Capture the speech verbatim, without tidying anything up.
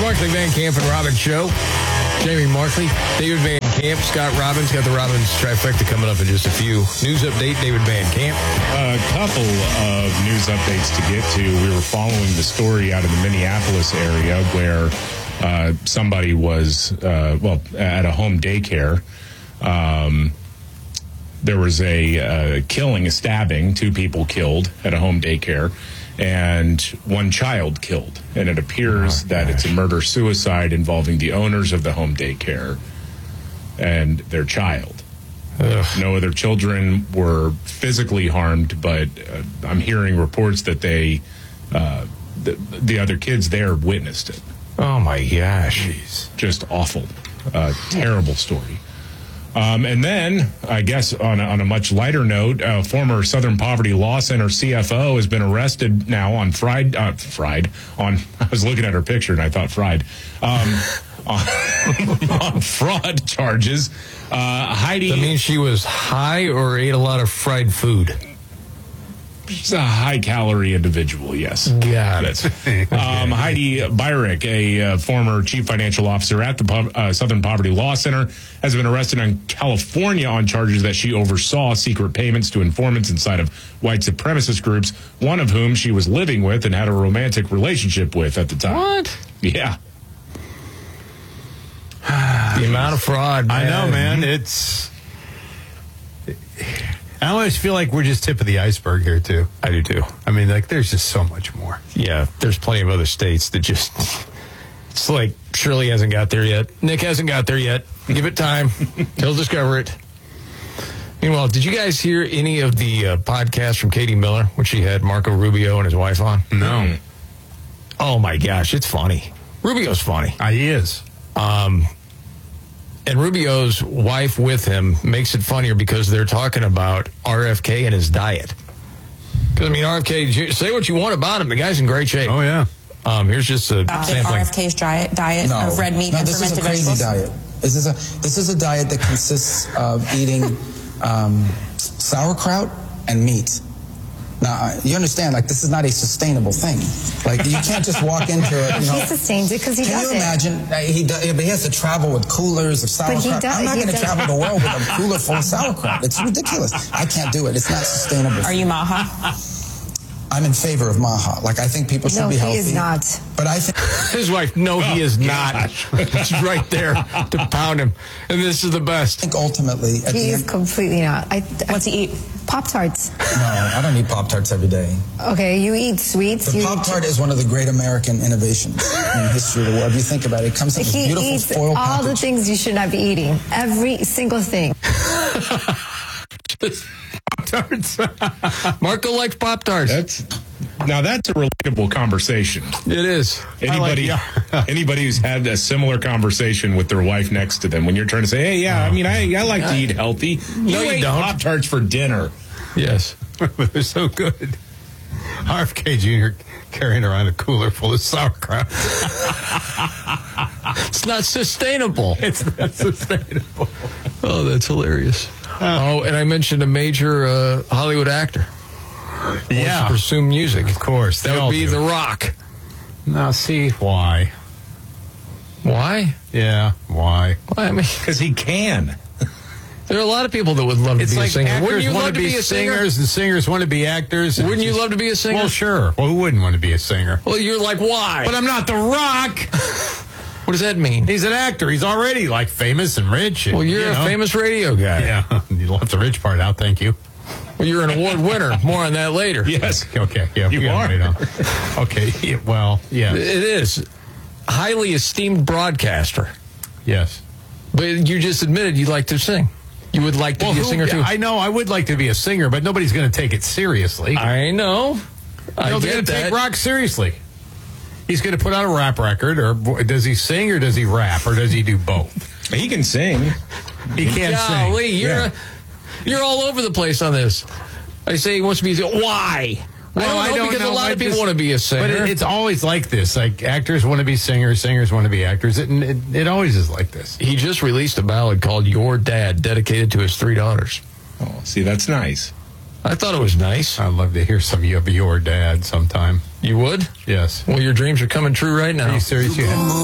Markley, Van Camp, and Robbins Show. Jamie Markley, David Van Camp, Scott Robbins. Got the Robbins trifecta coming up in just a few. News update, David Van Camp. A couple of news updates to get to. We were following the story out of the Minneapolis area where uh, somebody was, uh, well, at a home daycare. Um, there was a uh, killing, a stabbing, two people killed at a home daycare, and one child killed. And it appears oh, that it's a murder-suicide involving the owners of the home daycare and their child. Ugh. No other children were physically harmed, but uh, I'm hearing reports that they, uh, the, the other kids there witnessed it. Oh, my gosh. Jeez. Just awful. Uh, terrible story. Um, and then, I guess, on a, on a much lighter note, uh, former Southern Poverty Law Center C F O has been arrested now on fried, uh, fried, on, I was looking at her picture and I thought fried, um, on, on fraud charges. Uh, Heidi. That means she was high or ate a lot of fried food? She's a high-calorie individual, yes. Got it. um, Heidi Byrick, a uh, former chief financial officer at the po- uh, Southern Poverty Law Center, has been arrested in California on charges that she oversaw secret payments to informants inside of white supremacist groups, one of whom she was living with and had a romantic relationship with at the time. What? Yeah. The amount of fraud, man. I know, man. It's... I always feel like we're just tip of the iceberg here, too. I do, too. I mean, like, there's just so much more. Yeah, there's plenty of other states that just... It's like Shirley hasn't got there yet. Nick hasn't got there yet. Give it time. He'll discover it. Meanwhile, did you guys hear any of the uh, podcasts from Katie Miller, which she had Marco Rubio and his wife on? No. Oh, my gosh, it's funny. Rubio's funny. Uh, he is. Um... And Rubio's wife with him makes it funnier because they're talking about R F K and his diet. Because, I mean, R F K, say what you want about him. The guy's in great shape. Oh, yeah. Um, here's just a uh, sampling. R F K's diet, diet no, of red meat no, and this is fermented a crazy vegetables? diet. This is a this is a diet that consists of eating um, sauerkraut and meat. Now, you understand, like, this is not a sustainable thing. Like, you can't just walk into it, you know. He sustains it because he Can does you it. imagine? Uh, he, does, but he has to travel with coolers of But he sauerkraut. does- I'm not he going to does- travel the world with a cooler full of sauerkraut. It's ridiculous. I can't do it. It's not sustainable. Are you Maha? I'm in favor of Maha. Like, I think people should No, be he healthy. is not. But I think... His wife, no, he is not. She's right there to pound him. And this is the best. I think ultimately... At He the is end, completely not. I, I, What's he eat? Pop-Tarts. no, I don't eat Pop-Tarts every day. Okay, you eat sweets. The you Pop-Tart is one of the great American innovations in the history of the world. If you think about it, it comes in this He beautiful eats foil all the package. things you should not be eating. Every single thing. Pop-Tarts. Marco likes Pop-Tarts. That's, now, that's a relatable conversation. It is. Anybody, like- anybody who's had a similar conversation with their wife next to them when you're trying to say, hey, yeah, I mean, I, I like to eat healthy. No, you ate don't. Pop-Tarts for dinner. Yes. They're so good. R F K Junior carrying around a cooler full of sauerkraut. It's not sustainable. It's not sustainable. Oh, that's hilarious. Oh, and I mentioned a major uh, Hollywood actor. Wants Yeah. to pursue music. Of course. That they all would be do. The Rock. Now, see, why? Why? Yeah, why? Well, I mean, Because he can. there are a lot of people that would love to It's be like a singer. Wouldn't actors you want love to be, a singer? singers, and singers want to be actors. and Wouldn't you just- love to be a singer? Well, sure. Well, who wouldn't want to be a singer? Well, you're like, why? But I'm not The Rock. What does that mean? He's an actor. He's already, like, famous and rich. And, Well, you're you a know. famous radio guy. Yeah, you left the rich part out. Thank you. Well, you're an award winner. More on that later. Yes. Okay, yeah, You we gotta are. wait on. Okay, yeah, well, yeah, It is. Highly esteemed broadcaster. yes. But you just admitted you like to sing. You would like to Well, be a who- singer, too. I know I would like to be a singer, but nobody's going to take it seriously. I know. I no, they're get going to that. take rock seriously. He's going to put out a rap record, or does he sing, or does he rap, or does he do both? He can sing. He can't Golly, sing. you're, Yeah. you're all over the place on this. I say he wants to be a singer. Why? Well, I don't know, because a lot of people want to be a singer. But it, it's always like this. Like, actors want to be singers, singers want to be actors. It, it, it always is like this. He just released a ballad called Your Dad, dedicated to his three daughters. Oh, see, that's nice. I thought it was nice. I'd love to hear some of your dad sometime. You would? Yes. Well, your dreams are coming true right now. Are you serious? You have-